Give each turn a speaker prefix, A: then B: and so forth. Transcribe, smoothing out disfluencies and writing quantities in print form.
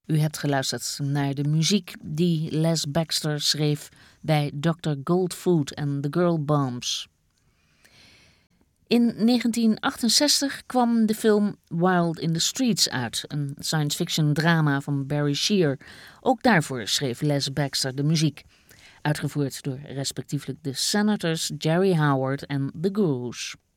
A: U hebt geluisterd naar de muziek die Les Baxter schreef bij Dr. Goldfoot en The Girl Bombs. In 1968 kwam de film Wild in the Streets uit, een science fiction drama van Barry Shear. Ook daarvoor schreef Les Baxter de muziek, uitgevoerd door respectievelijk de Senators, Jerry Howard en The Gurus.